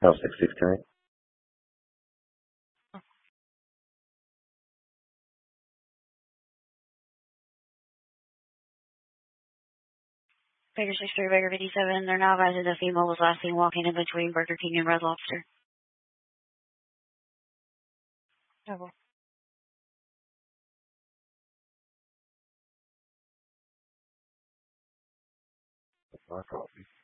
Oh, 669. Baker 63, Baker 57. They're now advising the female was last seen walking in between Burger King and Red Lobster. Oh, My copy.